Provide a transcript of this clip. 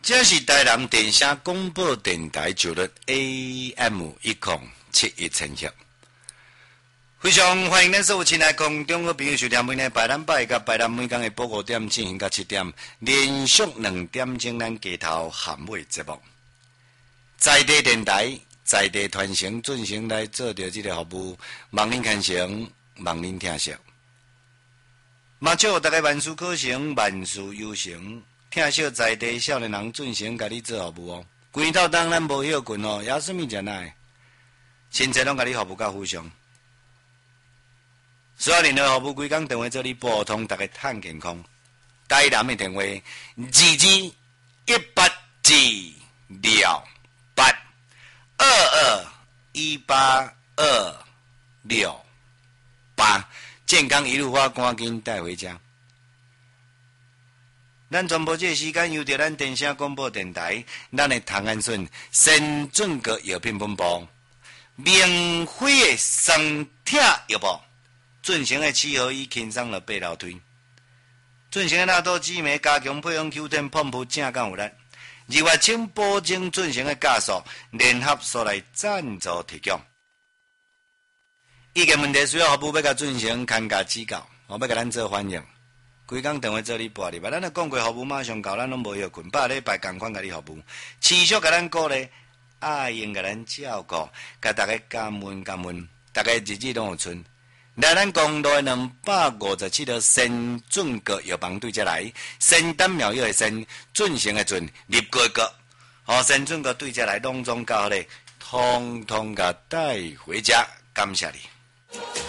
这是台南电声广播电台九律 AM1071千赫，非常欢迎咱所有亲爱空中的朋友收听每日拜咱拜甲拜咱每天的报5点进行到7点，连续2点钟咱街头喊尾节目，在地电台、在地传承进行来做着这个服务，望您看成，望您听惜。嘛祝大家万事可成，万事有成。听惜在地少年人进行甲你做服务哦。规套当咱无休困哦，也什么真来，亲切拢甲你服务到非常。所有任何服务规工电话做你拨通，大家趁健康。台南的电话22182218，健康一路发，赶紧带回家。咱全部这个时间由着咱电声广播电台，咱的唐安顺先准个药品分布，免费的酸痛药包，进行的7合1轻松了8楼推，进行的纳多激酶加强配方 Q10 pomp 正敢有力，日月清保证进行的加速，联合所来赞助提供。意见问题需要服务要甲进行看价指教，我要甲咱做反映。规工电话做你拨你吧，咱咧讲过服务马上到，咱拢无休困，8礼拜同款甲你服务，持续甲咱鼓励，爱用甲咱照顾，甲大家感恩，大家日子拢有春。来咱公路257号先准个药房对接来，先丹苗药的先，准成的准，入个，好先准个对接来，拢总到咧，通通甲带回家，感谢你。